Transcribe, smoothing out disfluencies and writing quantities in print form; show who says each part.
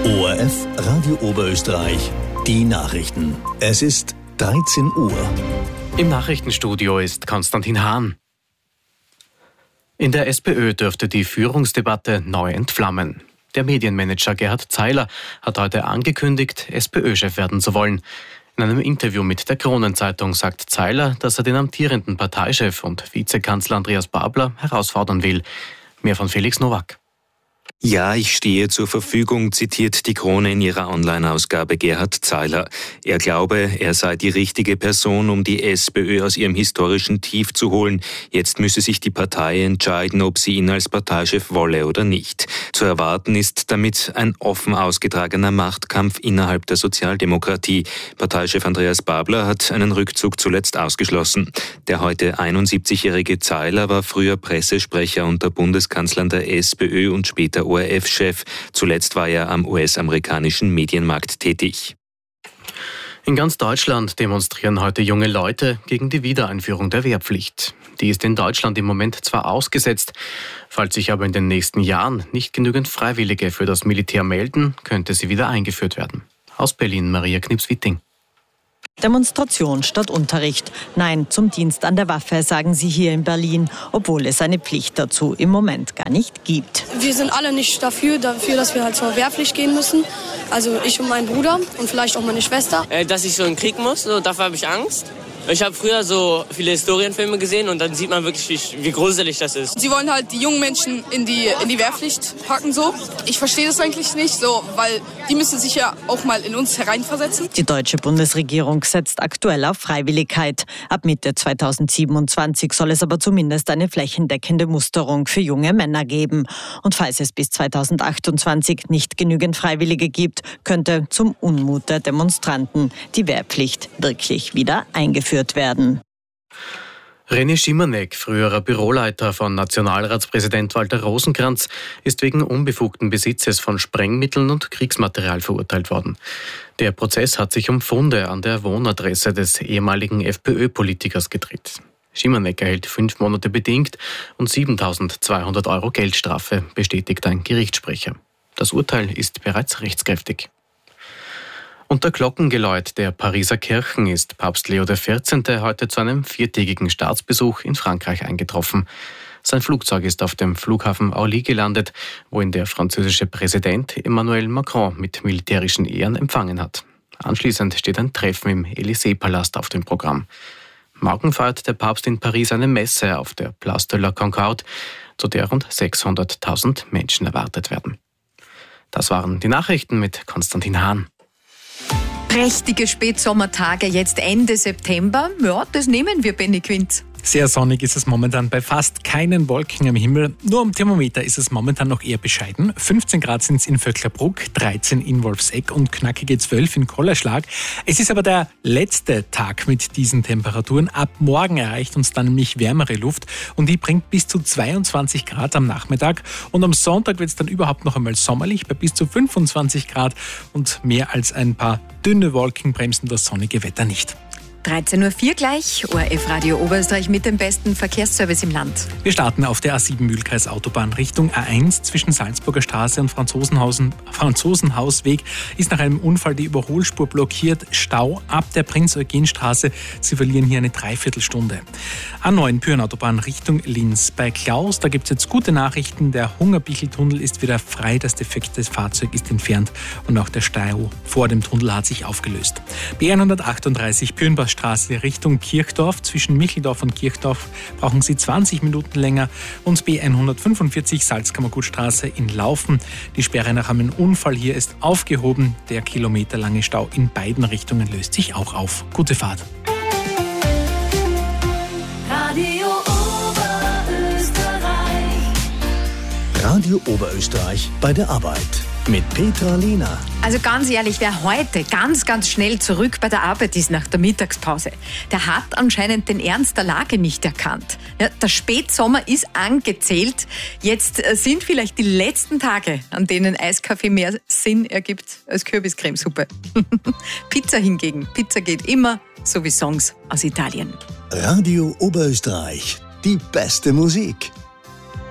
Speaker 1: ORF Radio Oberösterreich, die Nachrichten. Es ist 13 Uhr.
Speaker 2: Im Nachrichtenstudio ist Konstantin Hahn. In der SPÖ dürfte die Führungsdebatte neu entflammen. Der Medienmanager Gerhard Zeiler hat heute angekündigt, SPÖ-Chef werden zu wollen. In einem Interview mit der Kronenzeitung sagt Zeiler, dass er den amtierenden Parteichef und Vizekanzler Andreas Babler herausfordern will. Mehr von Felix Nowak.
Speaker 3: Ja, ich stehe zur Verfügung, zitiert die Krone in ihrer Online-Ausgabe Gerhard Zeiler. Er glaube, er sei die richtige Person, um die SPÖ aus ihrem historischen Tief zu holen. Jetzt müsse sich die Partei entscheiden, ob sie ihn als Parteichef wolle oder nicht. Zu erwarten ist damit ein offen ausgetragener Machtkampf innerhalb der Sozialdemokratie. Parteichef Andreas Babler hat einen Rückzug zuletzt ausgeschlossen. Der heute 71-jährige Zeiler war früher Pressesprecher unter Bundeskanzlern der SPÖ und später ORF-Chef. Zuletzt war er am US-amerikanischen Medienmarkt tätig.
Speaker 2: In ganz Deutschland demonstrieren heute junge Leute gegen die Wiedereinführung der Wehrpflicht. Die ist in Deutschland im Moment zwar ausgesetzt, falls sich aber in den nächsten Jahren nicht genügend Freiwillige für das Militär melden, könnte sie wieder eingeführt werden. Aus Berlin Maria Knips-Witting.
Speaker 4: Demonstration statt Unterricht. Nein zum Dienst an der Waffe, sagen sie hier in Berlin, obwohl es eine Pflicht dazu im Moment gar nicht gibt.
Speaker 5: Wir sind alle nicht dafür, dass wir halt zur Wehrpflicht gehen müssen. Also ich und mein Bruder und vielleicht auch meine Schwester.
Speaker 6: Dass ich so in den Krieg muss, dafür habe ich Angst. Ich habe früher so viele Historienfilme gesehen und dann sieht man wirklich, wie gruselig das ist.
Speaker 7: Sie wollen halt die jungen Menschen in die Wehrpflicht packen, so. Ich verstehe das eigentlich nicht, so, weil die müssen sich ja auch mal in uns hereinversetzen.
Speaker 4: Die deutsche Bundesregierung setzt aktuell auf Freiwilligkeit. Ab Mitte 2027 soll es aber zumindest eine flächendeckende Musterung für junge Männer geben. Und falls es bis 2028 nicht genügend Freiwillige gibt, könnte zum Unmut der Demonstranten die Wehrpflicht wirklich wieder eingeführt werden.
Speaker 2: René Schimanek, früherer Büroleiter von Nationalratspräsident Walter Rosenkranz, ist wegen unbefugten Besitzes von Sprengmitteln und Kriegsmaterial verurteilt worden. Der Prozess hat sich um Funde an der Wohnadresse des ehemaligen FPÖ-Politikers gedreht. Schimanek erhält 5 Monate bedingt und 7.200 € Geldstrafe, bestätigt ein Gerichtssprecher. Das Urteil ist bereits rechtskräftig. Unter Glockengeläut der Pariser Kirchen ist Papst Leo XIV. Heute zu einem 4-tägigen Staatsbesuch in Frankreich eingetroffen. Sein Flugzeug ist auf dem Flughafen Orly gelandet, wo ihn der französische Präsident Emmanuel Macron mit militärischen Ehren empfangen hat. Anschließend steht ein Treffen im Élysée-Palast auf dem Programm. Morgen feiert der Papst in Paris eine Messe auf der Place de la Concorde, zu der rund 600.000 Menschen erwartet werden. Das waren die Nachrichten mit Konstantin Hahn.
Speaker 8: Prächtige Spätsommertage, jetzt Ende September. Ja, das nehmen wir, Benny Quint.
Speaker 9: Sehr sonnig ist es momentan bei fast keinen Wolken am Himmel. Nur am Thermometer ist es momentan noch eher bescheiden. 15 Grad sind es in Vöcklerbruck, 13 in Wolfsegg und knackige 12 in Kollerschlag. Es ist aber der letzte Tag mit diesen Temperaturen. Ab morgen erreicht uns dann nämlich wärmere Luft und die bringt bis zu 22 Grad am Nachmittag. Und am Sonntag wird es dann überhaupt noch einmal sommerlich bei bis zu 25 Grad und mehr als ein paar dünne Wolken bremsen das sonnige Wetter nicht.
Speaker 8: 13.04 Uhr gleich, ORF Radio Oberösterreich mit dem besten Verkehrsservice im Land.
Speaker 9: Wir starten auf der A7 Mühlkreis Autobahn Richtung A1 zwischen Salzburger Straße und Franzosenhausweg ist nach einem Unfall die Überholspur blockiert. Stau ab der Prinz-Eugen-Straße. Sie verlieren hier eine Dreiviertelstunde. A9 Pyrenautobahn Richtung Linz. Bei Klaus, da gibt es jetzt gute Nachrichten. Der Hungerbichl-Tunnel ist wieder frei. Das defekte Fahrzeug ist entfernt und auch der Stau vor dem Tunnel hat sich aufgelöst. B138 Pürnbachstraße Richtung Kirchdorf. Zwischen Micheldorf und Kirchdorf brauchen Sie 20 Minuten länger. Und B145 Salzkammergutstraße in Laufen. Die Sperre nach einem Unfall hier ist aufgehoben. Der kilometerlange Stau in beiden Richtungen löst sich auch auf. Gute Fahrt.
Speaker 1: Radio Oberösterreich. Radio Oberösterreich bei der Arbeit. Mit Petra Lehner.
Speaker 8: Also ganz ehrlich, wer heute ganz schnell zurück bei der Arbeit ist nach der Mittagspause, der hat anscheinend den Ernst der Lage nicht erkannt. Ja, der Spätsommer ist angezählt. Jetzt sind vielleicht die letzten Tage, an denen Eiskaffee mehr Sinn ergibt als Kürbiscremesuppe. Pizza hingegen. Pizza geht immer, so wie Songs aus Italien.
Speaker 1: Radio Oberösterreich. Die beste Musik.